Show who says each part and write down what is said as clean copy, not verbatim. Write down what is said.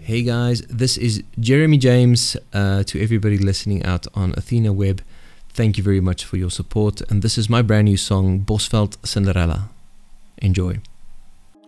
Speaker 1: Hey guys, this is Jeremy James. To everybody listening out on Athena Web, thank you very much for your support. And this is my brand new song, Bosveld Cinderella. Enjoy.